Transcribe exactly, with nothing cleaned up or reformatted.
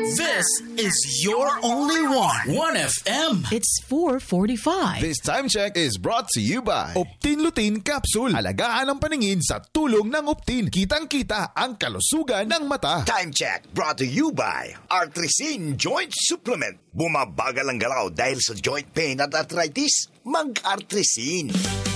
This is your only one. one F M. It's four forty-five. This time check is brought to you by Optin Lutein Capsule. Alagaan ang paningin sa tulong ng Optin. Kitang-kita ang kalusugan ng mata. Time check brought to you by Artresin Joint Supplement. Bumabagal ang galaw dahil sa joint pain at arthritis. Mag-Artresin.